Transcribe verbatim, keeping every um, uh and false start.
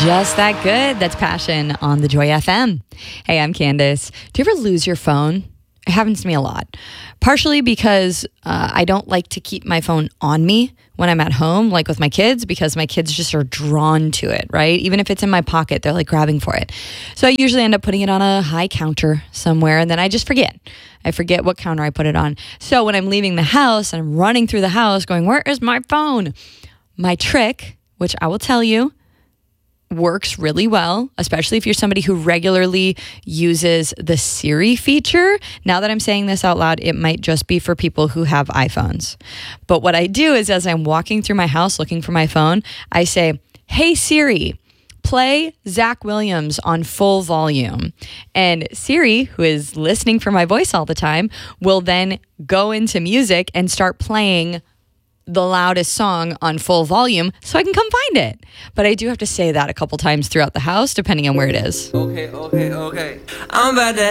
Just that good. That's Passion on the Joy F M. Hey, I'm Candace. Do you ever lose your phone? It happens to me a lot. Partially because uh, I don't like to keep my phone on me when I'm at home, like with my kids, because my kids just are drawn to it, right? Even if it's in my pocket, they're like grabbing for it. So I usually end up putting it on a high counter somewhere, and then I just forget. I forget what counter I put it on. So when I'm leaving the house and I'm running through the house going, where is my phone? My trick, which I will tell you, works really well, especially if you're somebody who regularly uses the Siri feature. Now that I'm saying this out loud, it might just be for people who have iPhones. But what I do is as I'm walking through my house looking for my phone, I say, hey Siri, play Zach Williams on full volume. And Siri, who is listening for my voice all the time, will then go into music and start playing the loudest song on full volume so I can come find it. But I do have to say that a couple times throughout the house, depending on where it is. Okay, okay, okay. I'm about to